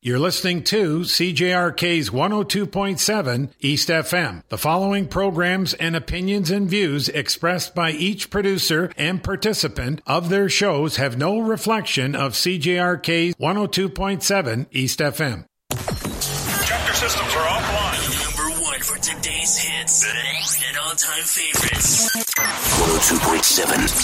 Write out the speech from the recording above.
You're listening to CJRK's 102.7 East FM. The following programs and opinions and views expressed by each producer and participant of their shows have no reflection of CJRK's 102.7 East FM. Chapter systems are offline. Number one for today's hits and all-time favorites. 102.7